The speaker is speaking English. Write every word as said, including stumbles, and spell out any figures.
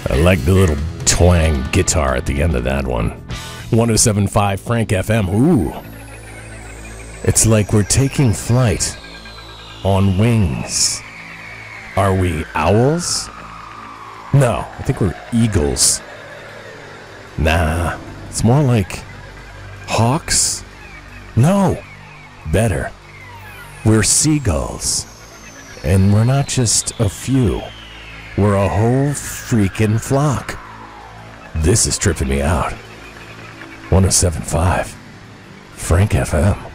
I like the little twang guitar at the end of that one. one oh seven point five Frank F M. Ooh. It's like we're taking flight on wings. Are we owls? No, I think we're eagles. Nah, it's more like hawks? No, better. We're seagulls. And we're not just a few. We're a whole freaking flock. This is tripping me out. one oh seven point five Frank F M.